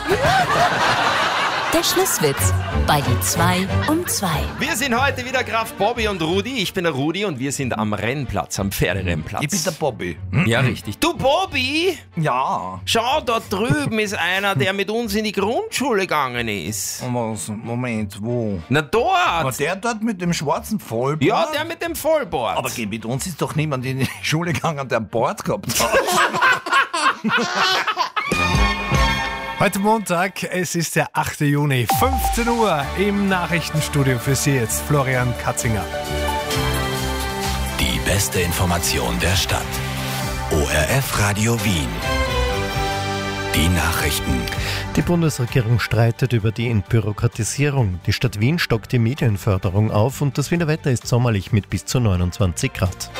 Der Schlusswitz bei die 2 um 2. Wir sind heute wieder Graf Bobby und Rudi. Ich bin der Rudi und wir sind am Rennplatz, am Pferderennplatz. Ich bin der Bobby. Ja, richtig. Du, Bobby! Ja. Schau, da drüben ist einer, der mit uns in die Grundschule gegangen ist. Was? Moment, wo? Na, dort! Aber der dort mit dem schwarzen Vollbart? Ja, der mit dem Vollbart. Aber mit uns ist doch niemand in die Schule gegangen, der einen Bart gehabt hat. Heute Montag, es ist der 8. Juni, 15 Uhr im Nachrichtenstudio für Sie jetzt Florian Katzinger. Die beste Information der Stadt. ORF Radio Wien. Die Nachrichten. Die Bundesregierung streitet über die Entbürokratisierung. Die Stadt Wien stockt die Medienförderung auf und das Wiener Wetter ist sommerlich mit bis zu 29 Grad.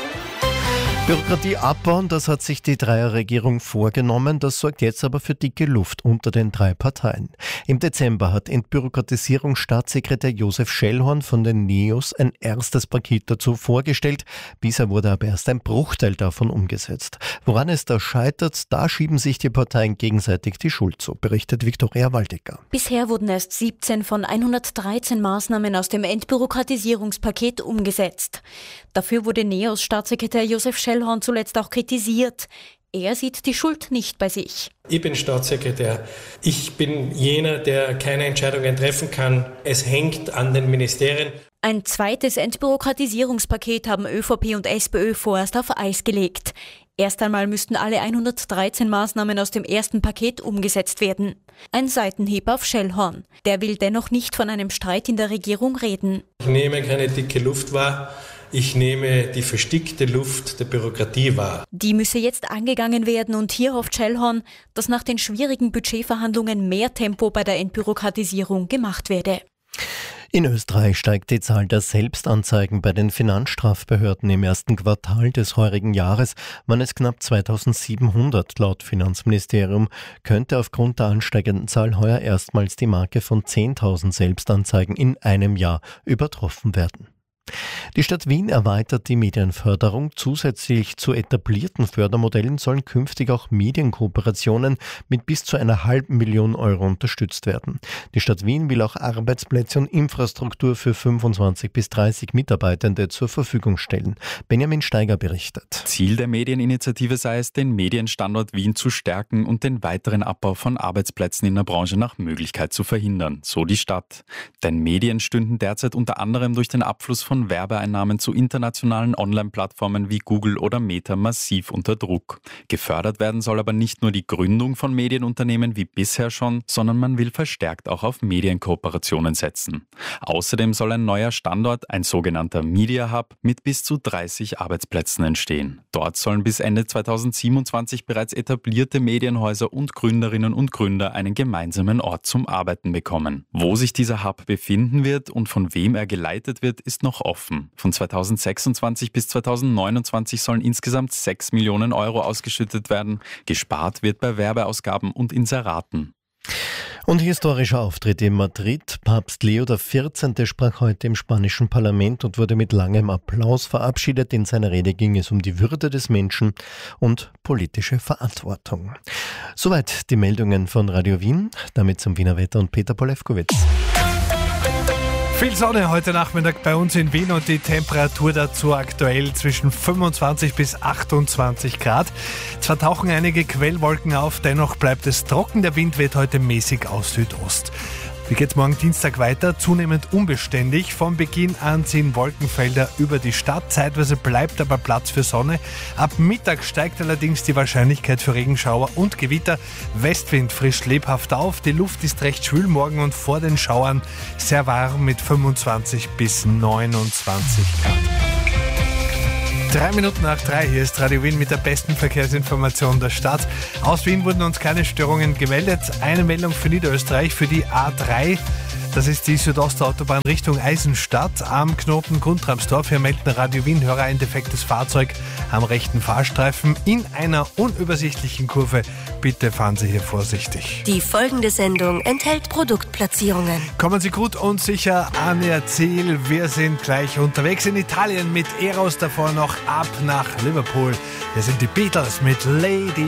Bürokratie abbauen, das hat sich die Dreierregierung vorgenommen, das sorgt jetzt aber für dicke Luft unter den 3 Parteien. Im Dezember hat Entbürokratisierungsstaatssekretär Josef Schellhorn von den NEOS ein erstes Paket dazu vorgestellt. Bisher wurde aber erst ein Bruchteil davon umgesetzt. Woran es da scheitert, da schieben sich die Parteien gegenseitig die Schuld zu, berichtet Viktoria Waldecker. Bisher wurden erst 17 von 113 Maßnahmen aus dem Entbürokratisierungspaket umgesetzt. Dafür wurde NEOS-Staatssekretär Josef Schellhorn zuletzt auch kritisiert. Er sieht die Schuld nicht bei sich. Ich bin Staatssekretär. Ich bin jener, der keine Entscheidungen treffen kann. Es hängt an den Ministerien. Ein zweites Entbürokratisierungspaket haben ÖVP und SPÖ vorerst auf Eis gelegt. Erst einmal müssten alle 113 Maßnahmen aus dem ersten Paket umgesetzt werden. Ein Seitenhieb auf Schellhorn. Der will dennoch nicht von einem Streit in der Regierung reden. Ich nehme keine dicke Luft wahr. Ich nehme die verstickte Luft der Bürokratie wahr. Die müsse jetzt angegangen werden und hier hofft Schellhorn, dass nach den schwierigen Budgetverhandlungen mehr Tempo bei der Entbürokratisierung gemacht werde. In Österreich steigt die Zahl der Selbstanzeigen bei den Finanzstrafbehörden. Im ersten Quartal des heurigen Jahres waren es knapp 2700. Laut Finanzministerium könnte aufgrund der ansteigenden Zahl heuer erstmals die Marke von 10.000 Selbstanzeigen in einem Jahr übertroffen werden. Die Stadt Wien erweitert die Medienförderung. Zusätzlich zu etablierten Fördermodellen sollen künftig auch Medienkooperationen mit bis zu 500.000 Euro unterstützt werden. Die Stadt Wien will auch Arbeitsplätze und Infrastruktur für 25 bis 30 Mitarbeitende zur Verfügung stellen. Benjamin Steiger berichtet. Ziel der Medieninitiative sei es, den Medienstandort Wien zu stärken und den weiteren Abbau von Arbeitsplätzen in der Branche nach Möglichkeit zu verhindern, so die Stadt. Denn Medien stünden derzeit unter anderem durch den Abfluss von Werbeeinnahmen zu internationalen Online-Plattformen wie Google oder Meta massiv unter Druck. Gefördert werden soll aber nicht nur die Gründung von Medienunternehmen wie bisher schon, sondern man will verstärkt auch auf Medienkooperationen setzen. Außerdem soll ein neuer Standort, ein sogenannter Media Hub, mit bis zu 30 Arbeitsplätzen entstehen. Dort sollen bis Ende 2027 bereits etablierte Medienhäuser und Gründerinnen und Gründer einen gemeinsamen Ort zum Arbeiten bekommen. Wo sich dieser Hub befinden wird und von wem er geleitet wird, ist noch offen. Von 2026 bis 2029 sollen insgesamt 6 Millionen Euro ausgeschüttet werden. Gespart wird bei Werbeausgaben und Inseraten. Und historischer Auftritt in Madrid. Papst Leo XIV. Sprach heute im spanischen Parlament und wurde mit langem Applaus verabschiedet. In seiner Rede ging es um die Würde des Menschen und politische Verantwortung. Soweit die Meldungen von Radio Wien. Damit zum Wiener Wetter und Peter Polewkowitz. Viel Sonne heute Nachmittag bei uns in Wien und die Temperatur dazu aktuell zwischen 25 bis 28 Grad. Zwar tauchen einige Quellwolken auf, dennoch bleibt es trocken. Der Wind weht heute mäßig aus Südost. Wie geht's morgen Dienstag weiter? Zunehmend unbeständig. Von Beginn an ziehen Wolkenfelder über die Stadt. Zeitweise bleibt aber Platz für Sonne. Ab Mittag steigt allerdings die Wahrscheinlichkeit für Regenschauer und Gewitter. Westwind frischt lebhaft auf. Die Luft ist recht schwül morgen und vor den Schauern sehr warm mit 25 bis 29 Grad. 3 Minuten nach 3, hier ist Radio Wien mit der besten Verkehrsinformation der Stadt. Aus Wien wurden uns keine Störungen gemeldet. Eine Meldung für Niederösterreich, für die A3. Das ist die Südostautobahn Richtung Eisenstadt am Knoten Guntramsdorf. Hier melden Radio Wien-Hörer ein defektes Fahrzeug am rechten Fahrstreifen in einer unübersichtlichen Kurve. Bitte fahren Sie hier vorsichtig. Die folgende Sendung enthält Produktplatzierungen. Kommen Sie gut und sicher an Ihr Ziel. Wir sind gleich unterwegs in Italien mit Eros, davor noch ab nach Liverpool. Wir sind die Beatles mit Lady